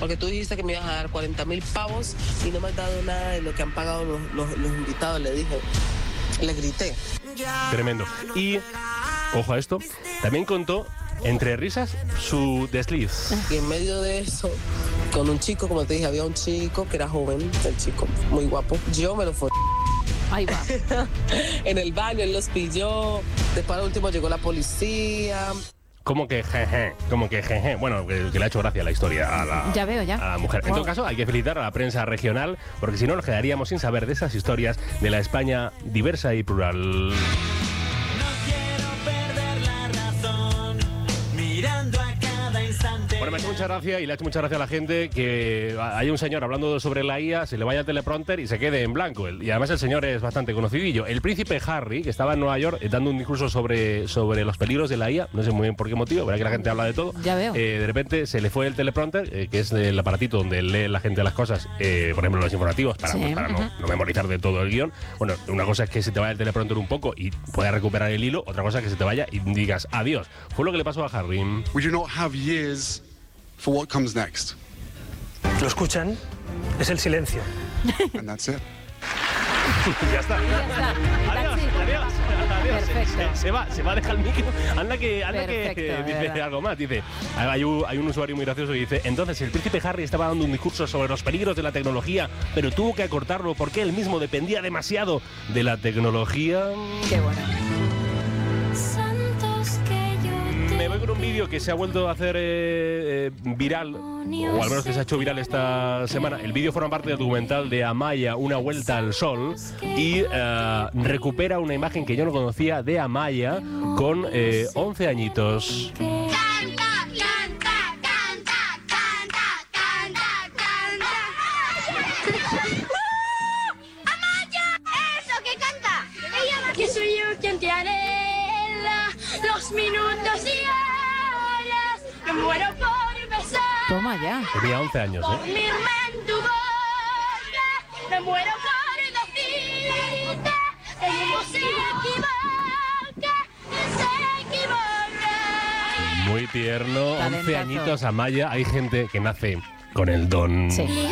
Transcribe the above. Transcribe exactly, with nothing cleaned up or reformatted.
porque tú dijiste que me ibas a dar cuarenta mil pavos y no me has dado nada de lo que han pagado los, los, los invitados, le dije. Le grité. Tremendo. Y, ojo a esto, también contó, entre risas, su desliz. Y en medio de eso, con un chico, como te dije, había un chico que era joven, el chico muy guapo. Yo me lo fui. Ahí va. En el baño, él los pilló. Después al último llegó la policía. Como que jeje, como que jeje. Bueno, que, que le ha hecho gracia la historia a la, ya veo, ya. a la mujer. En Wow. todo caso, hay que felicitar a la prensa regional, porque si no nos quedaríamos sin saber de esas historias de la España diversa y plural. Bueno, me ha hecho mucha gracia y le ha hecho mucha gracia a la gente que hay un señor hablando sobre la I A, se le vaya al teleprompter y se quede en blanco. Y además el señor es bastante conocidillo. El príncipe Harry, que estaba en Nueva York eh, dando un discurso sobre, sobre los peligros de la I A, no sé muy bien por qué motivo, verá que la gente habla de todo. Ya veo. Eh, de repente se le fue el teleprompter, eh, que es el aparatito donde lee la gente las cosas, eh, por ejemplo los informativos, para, Sí, pues, para no, uh-huh. no memorizar de todo el guión. Bueno, una cosa es que se te vaya el teleprompter un poco y puedas recuperar el hilo, otra cosa es que se te vaya y digas adiós. Fue lo que le pasó a Harry. We do not have years for what comes next. Lo escuchan, es el silencio. And that's it. Ya está. Ya está. Adiós, Taxi. adiós, adiós. Perfecto. Se, se va, se va a dejar el micro. Anda que, anda Perfecto, que de eh, dice verdad. algo más. Dice, hay un, hay un usuario muy gracioso que dice, entonces el príncipe Harry estaba dando un discurso sobre los peligros de la tecnología, pero tuvo que acortarlo porque él mismo dependía demasiado de la tecnología. Qué bueno. Me voy con un vídeo que se ha vuelto a hacer eh, eh, viral, o al menos que se ha hecho viral esta semana. El vídeo forma parte del documental de Amaya, Una vuelta al sol, y eh, recupera una imagen que yo no conocía de Amaya con eh, once añitos. Canta, canta, canta, canta, canta, canta. ¡Amaya! ¡Eso que canta! Ella que soy yo quien te anhela los minutos y horas. Me muero por besar. Toma ya. Tenía once años, ¿eh? Dormirme en tu boca. Me muero por decirte que no se equivoca, se equivoca. Muy tierno, once Talentazo. añitos Amaya. Hay gente que nace con el don. Sí.